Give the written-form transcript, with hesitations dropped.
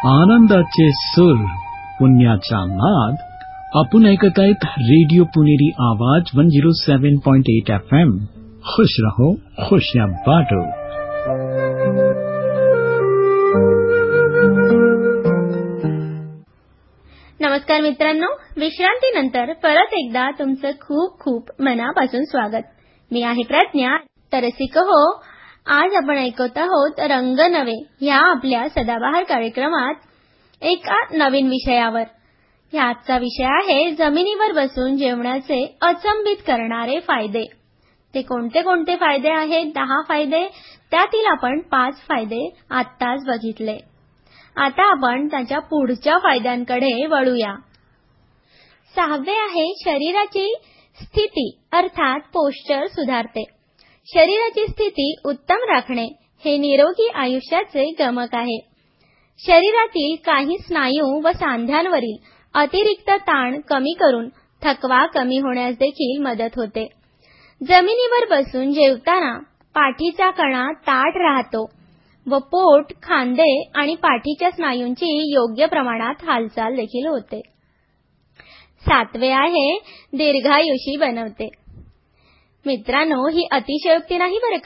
आनंदाचे सूर, पुण्याचा नाद. आपण ऐकतायत रेडिओ पुणेरी आवाज 107.8 FM. खुश रहो, खुशियां बांटो. नमस्कार मित्रांनो, विश्रांतीनंतर परत एकदा तुमचं खूप खूप मनापासून स्वागत. मी आहे प्रज्ञा. तर रसिक हो, आज आपण ऐकत आहोत रंग नवे ह्या आपल्या सदाबहार कार्यक्रमात एका नवीन विषयावर. ह्याचा विषय आहे जमिनीवर बसून जेवणाचे अचंबित करणारे फायदे. ते कोणते कोणते फायदे आहेत? 10 फायदे, त्यातील आपण 5 फायदे आत्ताच बघितले. आता आपण त्याच्या पुढच्या फायद्यांकडे वळूया. 6वे आहे शरीराची स्थिती अर्थात पोश्चर सुधारते. शरीराची स्थिती उत्तम राखणे हे निरोगी आयुष्याचे गमक आहे. शरीरातील काही स्नायू व सांध्यांवरील अतिरिक्त ताण कमी करून थकवा कमी होण्यास देखील मदत होते. जमिनीवर बसून जेवताना पाठीचा कणा ताठ राहतो व पोट, खांदे आणि पाठीच्या स्नायूंची योग्य प्रमाणात हालचाल देखील होते. 7वे आहे दीर्घायुषी बनवते. मित्रांनो, ही अतिशयोक्ती नाही बरं का.